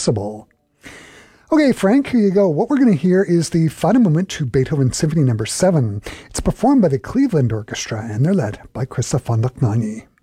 possible. Okay, Frank, here you go. What we're going to hear is the final movement to Beethoven Symphony No. 7. It's performed by the Cleveland Orchestra, and they're led by Christoph von Dohnanyi.